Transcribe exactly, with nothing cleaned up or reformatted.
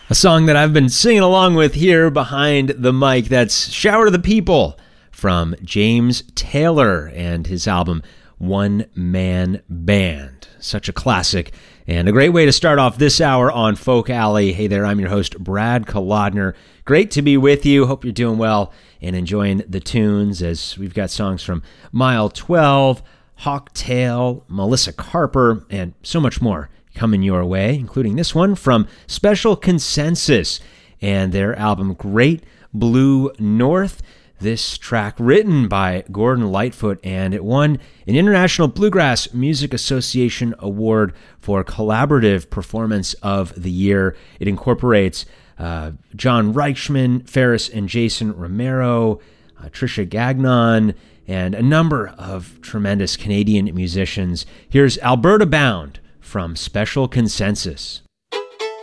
A song that I've been singing along with here behind the mic. That's Shower to the People from James Taylor and his album One Man Band. Such a classic and a great way to start off this hour on Folk Alley. Hey there, I'm your host, Brad Kolodner. Great to be with you. Hope you're doing well and enjoying the tunes as we've got songs from Mile twelve, Hawktail, Melissa Carper, and so much more coming your way, including this one from Special Consensus and their album Great Blue North. This track written by Gordon Lightfoot, and it won an International Bluegrass Music Association Award for Collaborative Performance of the Year. It incorporates uh, John Reichman, Ferris and Jason Romero, uh, Trisha Gagnon, and a number of tremendous Canadian musicians. Here's Alberta Bound from Special Consensus.